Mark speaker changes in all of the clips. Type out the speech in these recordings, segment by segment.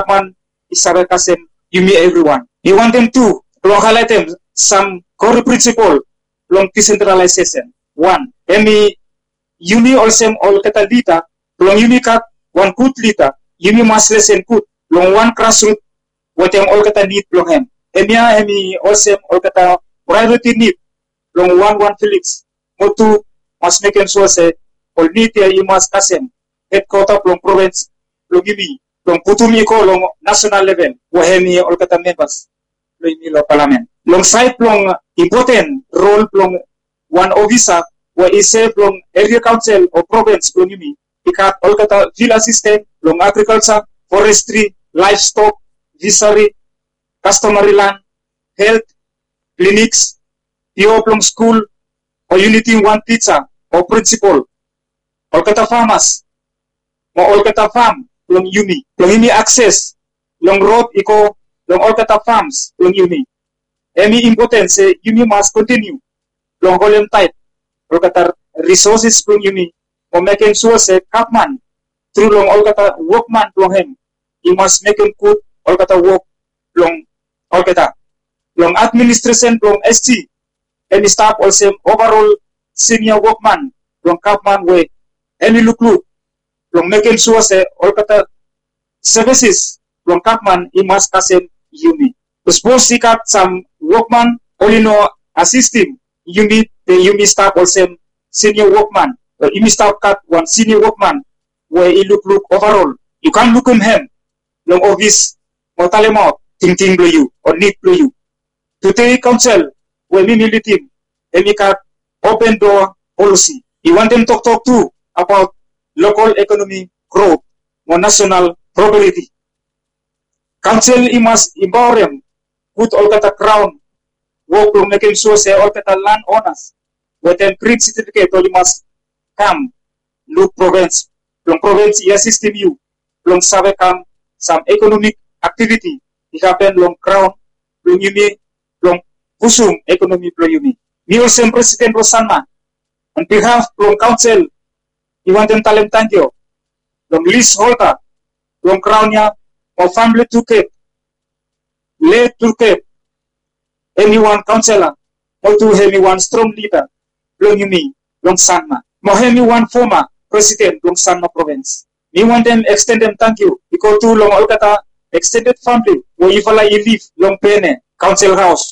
Speaker 1: Kapman isabe kasem yumi everyone. You want them to long highlight them some core principle long decentralization. One, emi yumi also all kata dita long yumi kat one good lita yumi mas lesen good long one grassroots what them all kata need long hem. Emi also all kata priority need long one Felix motu mas make sure say all need you must kasem headquarter long province long yumi long putumi ko long national level wahemi all kata members lo parliament long side long important role long one officer where is say long area council or province long yumi ikat all kata village system long agriculture forestry livestock fishery customary land health clinics pure long school or unity one teacher or principal all kata farmers or all kata farm long yumi access long road iko long all kata farms long yumi any important say yumi must continue long volume type all kata resources long yumi or making sure say Kapman through long all kata workman long him he must make him good all kata work long all kata long administration long ST any staff also overall senior workman long Kapman way any look long making sure say all kata services long Kapman he must kasem yumi. Suppose he got some workman only no assist him yumi the yumi staff also senior workman or yumi staff cut one senior workman where he look overall you can't look him long office or talemo thinking blue you or need blue you to take council where we need him and we got open door policy you want them to talk to about local economy growth or national prosperity. Council he must empower them put all kata crown work to making sure say all kata land owners with them print certificate or you must come look province long province yes system you long sabe come some economic activity it happen long crown long yumi long kusum economy pro yumi. Me also President Rosanna on behalf long council you want them tell them thank you long list holder long crown ya or family to keep late to keep anyone councillor or to anyone strong leader long yumi long Sanma mo anyone former president long Sanma province. Me want them extend them thank you because to long all kata extended family where you fala you live long pene council house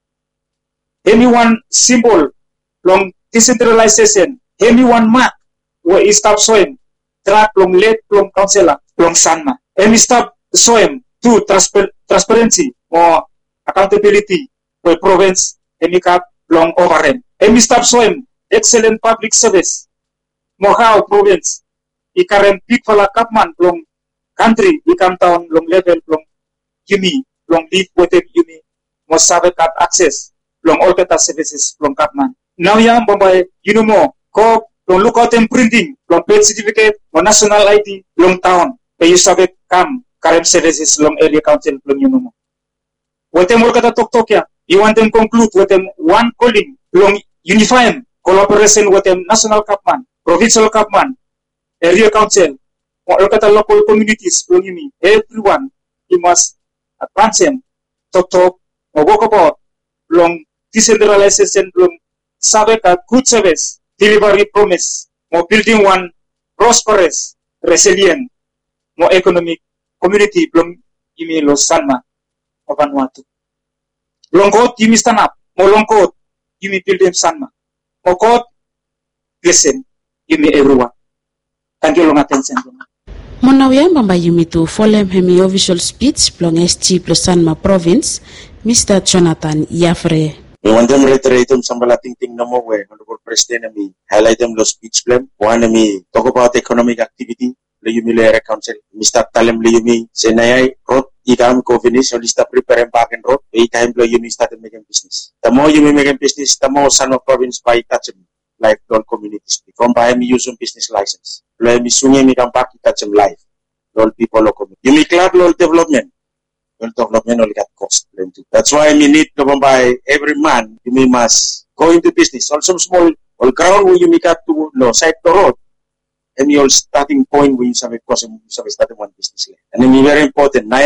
Speaker 1: anyone symbol long decentralization anyone mark where you stop showing track long late long councillor long Sanma any stop showing to transparency or accountability for province any cap long overrun any stop showing excellent public service mo how province ikarem big fala Kapman long country ikam town long level long yumi long live with yumi mo sabe kat access long all kata services long Kapman now ya bombay you know mo ko long look out and printing long birth certificate or national ID long town pay you sabe kam karem services long area council long you know mo what them all kata talk ya you want them conclude with them one calling long unify collaboration with them national Kapman provincial Kapman area council or kata local communities long yumi everyone he must advance him talk or walk about long decentralization long sabe ka good service delivery promise mo building one prosperous resilient mo economic community long yumi lo Sanma o Vanuatu longkot yumi stand up mo longkot yumi building Sanma mo kot listen yumi everyone. Thank you long attention.
Speaker 2: Monawia mbamba yumi to folem hemi official speech plong ST plus Sanma province Mr. Jonathan Yafre.
Speaker 3: We want them reiterate them sambala ting no more way. Honorable President me highlight them lo speech plan. One me talk about economic activity. Le yumi le council. Mr. Talem le yumi senayay road ikam ko finish so lista prepare back and road. Eight time le yumi started making business. The more yumi making business, the more Sanma province by touch like all communities. From by me use business license. Le mi sunye mi kampak touch life. All people local. Yumi club all development. Well, development only got cost. That's why we need to buy every man. You must go into business. Also small, all ground where you make up to no side the road. And your starting point when you have a cost, you have started one business. And then very important.